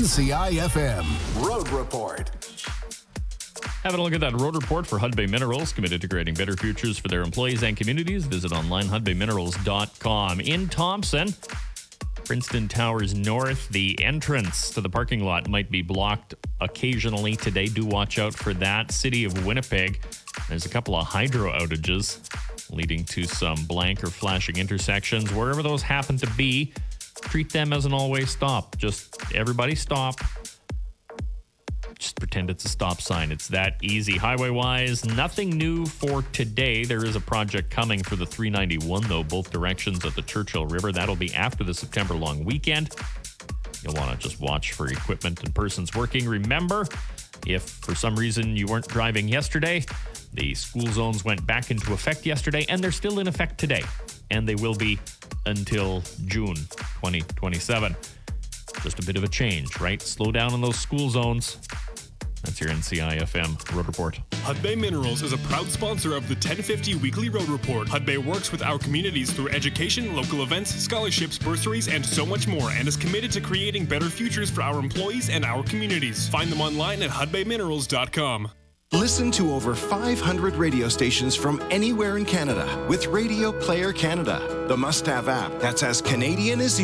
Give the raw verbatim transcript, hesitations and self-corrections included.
N C I F M Road Report. Having a look at that road report for Hudbay Minerals, committed to creating better futures for their employees and communities. Visit online hudbay minerals dot com. In Thompson, Princeton Towers North, the entrance to the parking lot might be blocked occasionally today. Do watch out for that. City of Winnipeg, there's a couple of hydro outages leading to some blank or flashing intersections. Wherever those happen to be, treat them as an all-way stop. Just everybody stop. Just pretend it's a stop sign. It's that easy. Highway-wise, nothing new for today. There is a project coming for the three ninety-one, though, both directions of the Churchill River. That'll be after the September long weekend. You'll want to just watch for equipment and persons working. Remember, if for some reason you weren't driving yesterday, the school zones went back into effect yesterday, and they're still in effect today. And they will be until June twenty twenty-seven. Just a bit of a change, right? Slow down on those school zones. That's your N C I F M Road Report. Hudbay Minerals is a proud sponsor of the ten fifty Weekly Road Report. Hudbay works with our communities through education, local events, scholarships, bursaries, and so much more, and is committed to creating better futures for our employees and our communities. Find them online at hudbay minerals dot com. Listen to over five hundred radio stations from anywhere in Canada with Radio Player Canada, the must-have app that's as Canadian as you.